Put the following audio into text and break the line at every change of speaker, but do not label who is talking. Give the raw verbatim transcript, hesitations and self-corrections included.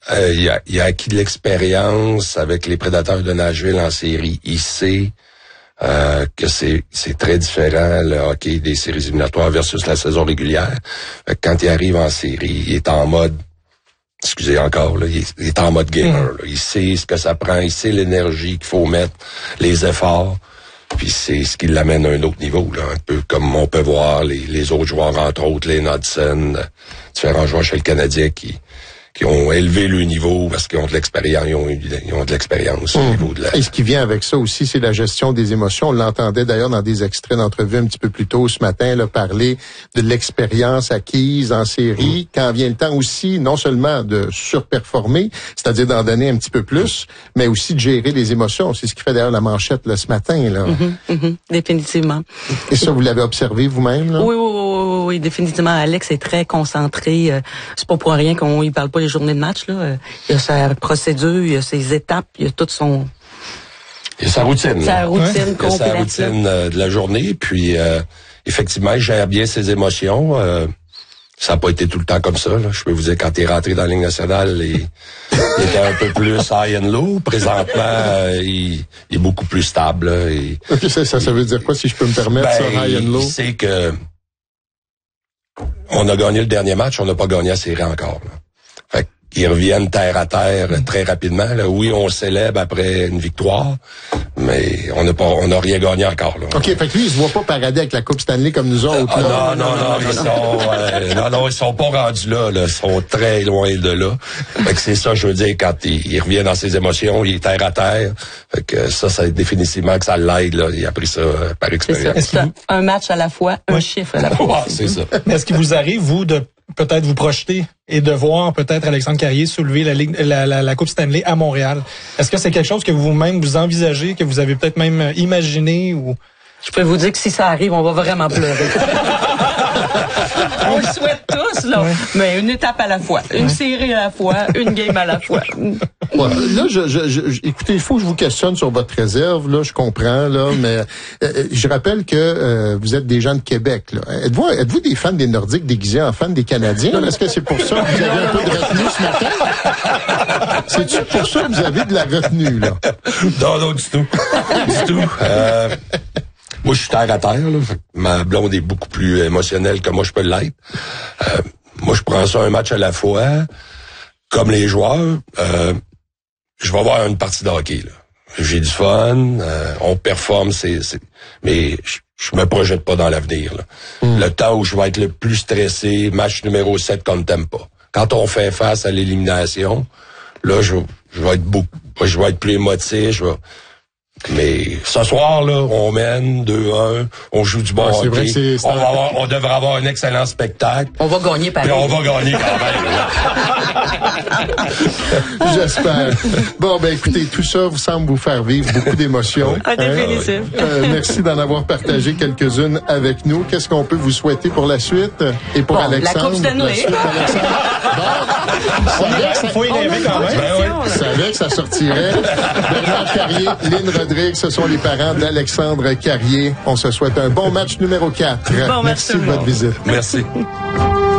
Euh, il, a, il a acquis de l'expérience avec les Prédateurs de Nashville en série. Il sait euh, que c'est c'est très différent le hockey des séries éliminatoires versus la saison régulière. Fait que quand il arrive en série, il est en mode, excusez encore, là, il, est, il est en mode gamer. Là. Il sait ce que ça prend, il sait l'énergie qu'il faut mettre, les efforts. Puis c'est ce qui l'amène à un autre niveau, là, un peu comme on peut voir les, les autres joueurs, entre autres, les Hudson, différents joueurs chez le Canadien qui qui ont élevé le niveau parce qu'ils ont de l'expérience, ils ont, ils ont de l'expérience au
mmh.
niveau de la...
Et ce qui vient avec ça aussi, c'est la gestion des émotions. On l'entendait d'ailleurs dans des extraits d'entrevue un petit peu plus tôt ce matin, là, parler de l'expérience acquise en série, mmh. quand vient le temps aussi, non seulement de surperformer, c'est-à-dire d'en donner un petit peu plus, mais aussi de gérer les émotions. C'est ce qui fait d'ailleurs la manchette là, ce matin. Là.
Mmh, mmh, définitivement.
Et ça, vous l'avez observé vous-même? Là?
Oui, oui, oui, oui, oui, définitivement. Alex est très concentré. Euh, c'est pas pour rien qu'on y parle pas les journées de match, là. Il y a sa procédure, il y a ses étapes, il y a toute son...
Il y a sa routine.
Sa routine ouais. complète.
Il y a sa routine euh, de la journée, puis euh, effectivement, il gère bien ses émotions. Euh, ça n'a pas été tout le temps comme ça, là. Je peux vous dire, quand il est rentré dans la Ligue nationale, il, il était un peu plus high and low. Présentement, euh, il, il est beaucoup plus stable. Là, et,
okay, ça, ça, ça veut dire quoi, si je peux me permettre,
ben,
ça, high and low?
Il sait que on a gagné le dernier match, on n'a pas gagné la série encore. Là. Fait qu'ils reviennent terre à terre très rapidement. Là. Oui, on célèbre après une victoire, mais on n'a pas, on n'a rien gagné encore. Là.
OK, fait que lui, il se voit pas parader avec la Coupe Stanley comme nous autres.
Ah,
là.
non, non, non, non, ils sont, euh, non, non, ils sont pas rendus là, là. Ils sont très loin de là. Fait que c'est ça, je veux dire, quand il, il revient dans ses émotions, il est terre à terre. Fait que ça, ça définitivement que ça l'aide, là. Il a pris ça euh, par expérience.
C'est ça. Un match à la fois, un ouais. chiffre à la fois.
Ouais, c'est ça.
Mais est-ce qu'il vous arrive, vous, de peut-être vous projeter et de voir peut-être Alexandre Carrier soulever la, Ligue, la, la, la Coupe Stanley à Montréal? Est-ce que c'est quelque chose que vous-même vous envisagez, que vous avez peut-être même imaginé ou...
Je peux vous dire que si ça arrive, on va vraiment pleurer. On le souhaite tous, là. Ouais. Mais une étape à la fois. Une ouais. série à la fois. Une game à la fois.
Ouais, là, je, je, je, écoutez, il faut que je vous questionne sur votre réserve, là, je comprends, là, mais euh, je rappelle que euh, vous êtes des gens de Québec, là. Êtes-vous, êtes-vous des fans des Nordiques déguisés en fans des Canadiens? Est-ce que c'est pour ça que vous avez un peu de retenue ce matin? C'est-tu pour ça que vous avez de la retenue, là?
Non, non, du tout. Du tout. Euh... Moi, je suis terre à terre, là. Ma blonde est beaucoup plus émotionnelle que moi, je peux l'être. Euh, moi, je prends ça un match à la fois. Comme les joueurs, euh, je vais voir une partie de hockey, là. J'ai du fun, euh, on performe, c'est, c'est... mais je, je me projette pas dans l'avenir, là. Mm. Le temps où je vais être le plus stressé, match numéro sept contre Tampa. Quand on fait face à l'élimination, là, je, je vais être beaucoup, je vais être plus émotif, je vais... Mais ce soir, là, on mène deux un, on joue du bon
ouais,
hockey.
C'est c'est
on, va avoir, on devrait avoir un excellent spectacle.
On va gagner pareil.
Puis on va gagner
quand même. J'espère. Bon, ben écoutez, tout ça vous semble vous faire vivre beaucoup d'émotions.
Un définitif.
Hein? Euh, merci d'en avoir partagé quelques-unes avec nous. Qu'est-ce qu'on peut vous souhaiter pour la suite? Et pour
bon,
Alexandre?
La Coupe Stanley.
La suite, Alexandre. Bon,
il faut énerver quand même.
Ben oui, je savais que ça sortirait. Bernard Carrier, Lynn Rodrigue, ce sont les parents d'Alexandre Carrier. On se souhaite un bon match numéro quatre.
Bon
Merci
match,
de votre visite.
Merci.